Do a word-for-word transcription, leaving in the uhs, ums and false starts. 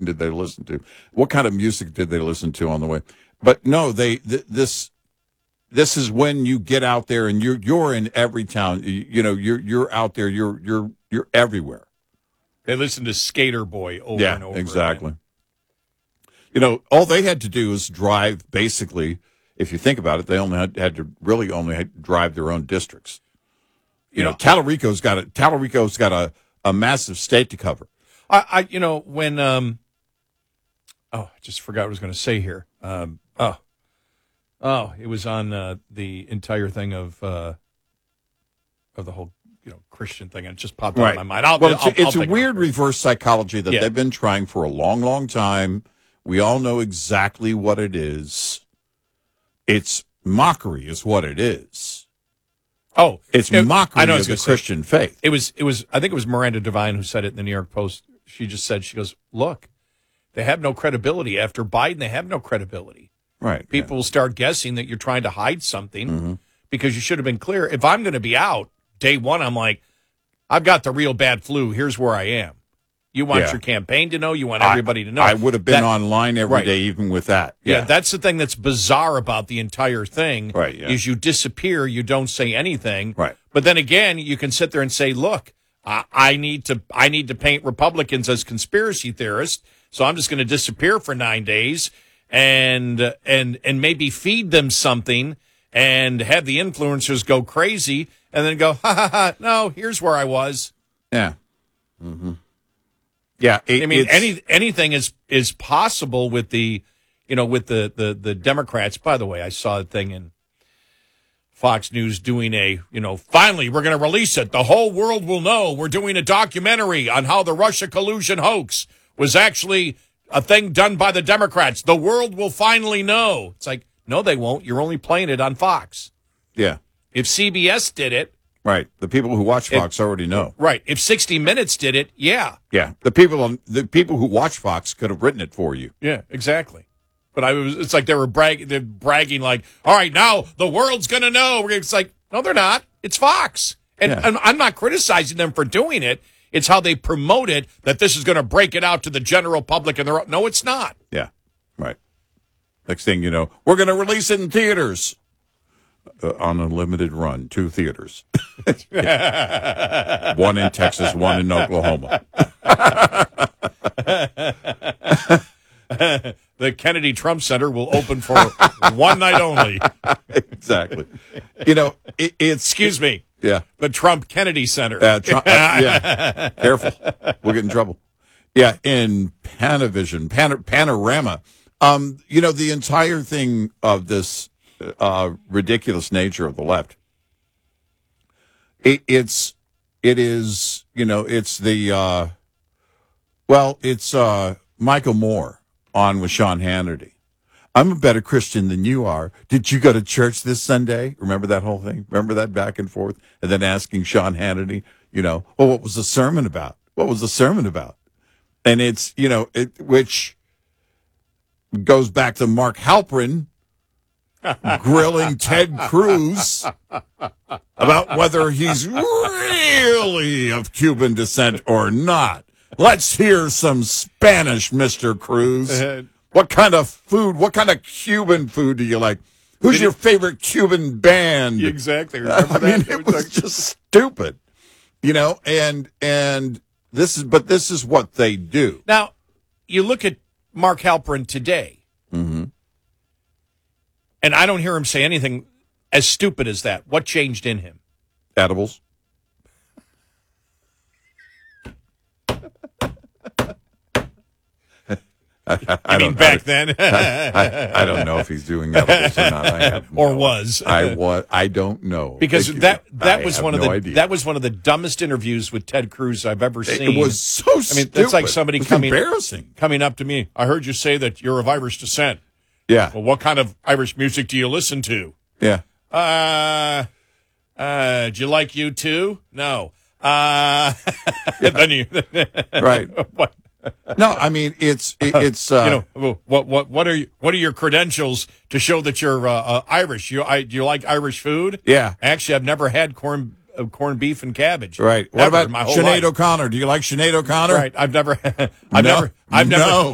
did they listen to? What kind of music did they listen to on the way? But no, they th- this this is when you get out there and you're you're in every town. You, you know, you're you're out there. You're you're you're everywhere. They listen to Skater Boy over yeah, and over. Exactly. Again. You know, all they had to do was drive. Basically, if you think about it, they only had, had to really only had to drive their own districts. You Yeah. know, Talarico's got a Talarico's got a, a massive state to cover. I, I you know, when um, oh, I just forgot what I was going to say here. Um, oh, oh, it was on uh, the entire thing of uh, of the whole you know Christian thing, and it just popped Right. out of my mind. I'll, well, it's, I'll, a, it's I'll a weird reverse psychology that Yeah. they've been trying for a long, long time. We all know exactly what it is. It's mockery, is what it is. Oh, It's it, mockery I know, I of was the gonna say, Christian faith. It was, it was. I think it was Miranda Devine who said it in the New York Post. She just said, she goes, "Look, they have no credibility after Biden. They have no credibility. Right. People will start guessing that you're trying to hide something Mm-hmm. because you should have been clear. If I'm going to be out day one, I'm like, I've got the real bad flu. Here's where I am. You want Yeah. your campaign to know. You want everybody to know. I would have been That- online every Right. day, even with that. Yeah. Yeah. that's the thing that's bizarre about the entire thing. Right, yeah. Is you disappear, you don't say anything. Right. But then again, you can sit there and say, "Look, I, I need to, I need to paint Republicans as conspiracy theorists, so I'm just going to disappear for nine days and uh, and and maybe feed them something and have the influencers go crazy, and then go, ha ha ha, no, here's where I was." Yeah. Mm-hmm. Yeah. It, I mean, it's- any anything is is possible with the, you know, with the, the, the Democrats. By the way, I saw a thing in Fox News doing a, you know, finally we're going to release it. The whole world will know we're doing a documentary on how the Russia collusion hoax was actually a thing done by the Democrats. The world will finally know. It's like, no, they won't. You're only playing it on Fox. Yeah. If C B S did it, Right. The people who watch Fox already know. right. If sixty minutes did it, yeah. Yeah. The people on the people who watch Fox could have written it for you. Yeah, exactly. But I was, it's like they were bragging, they're bragging like, all right, now the world's going to know. It's like, no, they're not. It's Fox. And, Yeah. and I'm not criticizing them for doing it. It's how they promote it, that this is going to break it out to the general public. And they're, no, it's not. Yeah. Right. Next thing you know, we're going to release it in theaters. Uh, on a limited run, two theaters. One in Texas, one in Oklahoma. The Kennedy Trump Center will open for one night only. Exactly. You know, it, it's... Excuse me. Yeah. The Trump Kennedy Center. Uh, Trump, uh, yeah. Careful. We'll get in trouble. Yeah, in Panavision, Pan- Panorama. Um, you know, the entire thing of this uh, ridiculous nature of the left, it, it's, it is, you know, it's the, uh, well, it's uh, Michael Moore on with Sean Hannity. I'm a better Christian than you are. Did you go to church this Sunday? Remember that whole thing? Remember that back and forth? And then asking Sean Hannity, you know, well, what was the sermon about? What was the sermon about? And it's, you know, it, which goes back to Mark Halperin grilling Ted Cruz about whether he's really of Cuban descent or not. Let's hear some Spanish, Mister Cruz. What kind of food, what kind of Cuban food do you like? Who's your favorite Cuban band? Exactly. Remember I mean, that? it was just stupid, you know, and, and this is, but this is what they do. Now, you look at Mark Halperin today, Mm-hmm. and I don't hear him say anything as stupid as that. What changed in him? Edibles. I, I, I I mean, don't- back I- then. I, I, I don't know if he's doing edibles or not. I have Or no- was. I was. I don't know Because Thank you. that that I was have one of no the idea. that was one of the dumbest interviews with Ted Cruz I've ever It, seen. it was so I mean, stupid. it's like somebody It was coming embarrassing. coming up to me. I heard you say that you're of Irish descent. Yeah, Well, what kind of Irish music do you listen to? yeah. Uh, uh, do you like U two? No. Uh, then you, Right. what, No, I mean it's it, it's uh, you know, what what what are you, what are your credentials to show that you're uh, uh, Irish? You I, do you like Irish food? Yeah. Actually, I've never had corn uh, corned beef and cabbage. right. What Ever about in my whole Sinead life. O'Connor? Do you like Sinead O'Connor? Right. I've never. I've No. never. I've never. No.